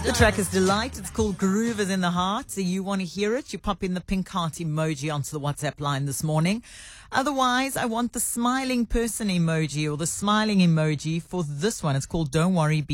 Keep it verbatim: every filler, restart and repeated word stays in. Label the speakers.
Speaker 1: The track is Delight. It's called Groovers in the Heart. So you want to hear it, you pop in the pink heart emoji onto the WhatsApp line this morning. Otherwise, I want the smiling person emoji or the smiling emoji for this one. It's called Don't Worry, Be